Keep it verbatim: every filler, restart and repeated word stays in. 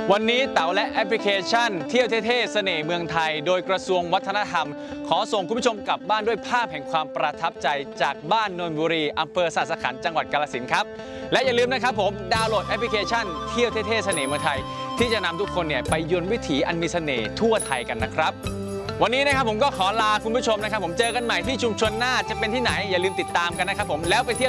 วันนี้เต๋าและแอปพลิเคชันเที่ยวเท่ๆเสน่ห์เมืองไทยโดยกระทรวงวัฒนธรรมขอส่งคุณผู้ชมกลับบ้านด้วยภาพแห่งความประทับใจจากบ้านนนทบุรีอำเภอสะสะขันจังหวัดกาฬสินธุ์ครับและอย่าลืมนะครับผมดาวน์โหลดแอปพลิเคชันเที่ยวเท่ๆเสน่ห์เมืองไทยที่จะนำทุกคนเนี่ยไปยนต์วิถีอันมีเสน่ห์ทั่วไทยกันนะครับวันนี้นะครับผมก็ขอลาคุณผู้ชมนะครับผมเจอกันใหม่ที่ชุมชนหน้าจะเป็นที่ไหนอย่าลืมติดตามกันนะครับผมแล้วไปเที่ยว